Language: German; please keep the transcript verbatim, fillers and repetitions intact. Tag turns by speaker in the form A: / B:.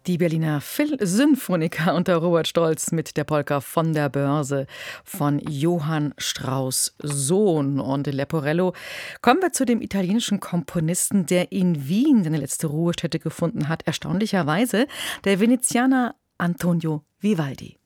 A: Die Berliner Philsymphoniker unter Robert Stolz mit der Polka von der Börse von Johann Strauss Sohn. Und Leporello, kommen wir zu dem italienischen Komponisten, der in Wien seine letzte Ruhestätte gefunden hat. Erstaunlicherweise der Venezianer Antonio Vivaldi.